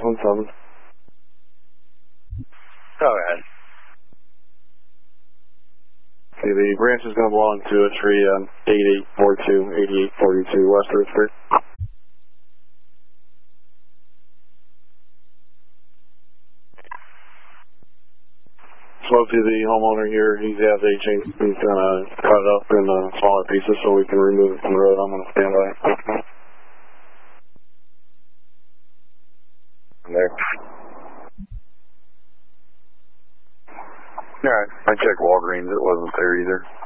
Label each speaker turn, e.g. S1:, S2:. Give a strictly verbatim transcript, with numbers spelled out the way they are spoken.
S1: one seven.
S2: Go ahead.
S1: Okay, the branch is going to belong to a tree on eighty-eight forty-two, eighty-eight forty-two West Richford. Spoke to the homeowner here. He's has a chain. He's going to cut it up in uh, smaller pieces so we can remove it from the road. I'm going to stand by.
S2: There. Alright, I checked Walgreens. It wasn't there either.